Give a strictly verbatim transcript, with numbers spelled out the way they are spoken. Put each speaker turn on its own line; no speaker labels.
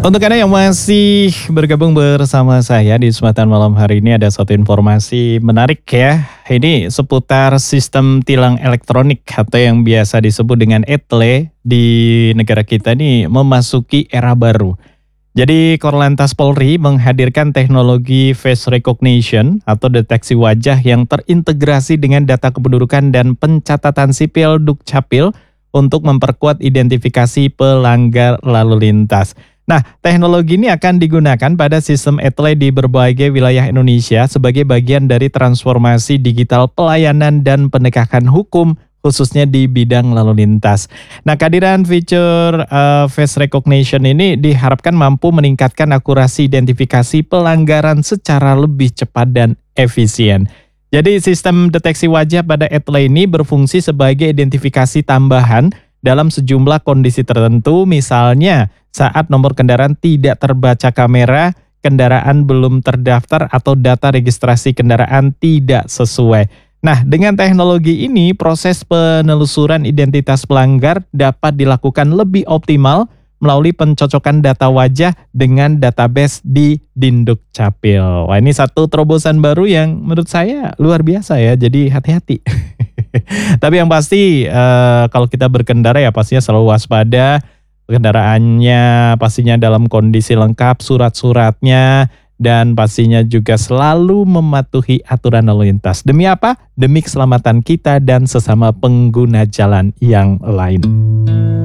Untuk Anda yang masih bergabung bersama saya di kesempatan malam hari ini ada satu informasi menarik ya. Ini seputar sistem tilang elektronik atau yang biasa disebut dengan E T L E di negara kita ini memasuki era baru. Jadi Korlantas Polri menghadirkan teknologi face recognition atau deteksi wajah yang terintegrasi dengan data kependudukan dan pencatatan sipil Dukcapil untuk memperkuat identifikasi pelanggar lalu lintas. Nah, teknologi ini akan digunakan pada sistem E T L E di berbagai wilayah Indonesia sebagai bagian dari transformasi digital pelayanan dan penegakan hukum, khususnya di bidang lalu lintas. Nah, kehadiran fitur uh, face recognition ini diharapkan mampu meningkatkan akurasi identifikasi pelanggaran secara lebih cepat dan efisien. Jadi, sistem deteksi wajah pada E T L E ini berfungsi sebagai identifikasi tambahan dalam sejumlah kondisi tertentu, misalnya saat nomor kendaraan tidak terbaca kamera, kendaraan belum terdaftar, atau data registrasi kendaraan tidak sesuai. Nah, dengan teknologi ini, proses penelusuran identitas pelanggar dapat dilakukan lebih optimal melalui pencocokan data wajah dengan database di Dindukcapil. Wah, ini satu terobosan baru yang menurut saya luar biasa ya, jadi hati-hati. Tapi yang pasti eh, kalau kita berkendara ya pastinya selalu waspada, kendaraannya pastinya dalam kondisi lengkap, surat-suratnya, dan pastinya juga selalu mematuhi aturan lalu lintas. Demi apa? Demi keselamatan kita dan sesama pengguna jalan yang lain.